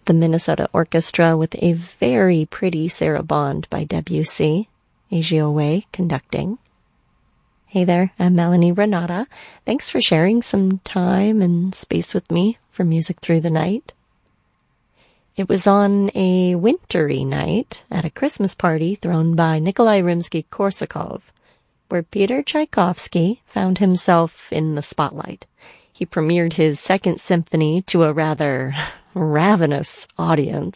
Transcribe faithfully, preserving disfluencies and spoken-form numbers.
The Minnesota Orchestra with a very pretty Sarah Bond by Debussy, Agio Way conducting. Hey there, I'm Melanie Renata. Thanks for sharing some time and space with me for Music Through the Night. It was on a wintry night at a Christmas party thrown by Nikolai Rimsky-Korsakov, where Peter Tchaikovsky found himself in the spotlight. He premiered his Second Symphony to a rather ravenous audience.